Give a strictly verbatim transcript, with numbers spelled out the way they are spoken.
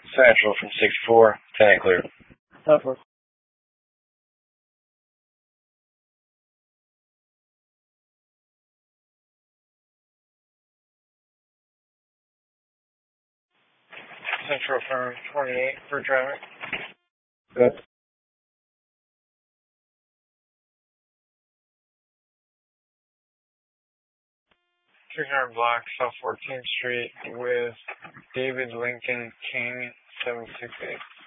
Central from six four, ten clear. ten four. Central from twenty-eight for traffic. Good. three hundred block South fourteenth Street with David Lincoln King seven six eight.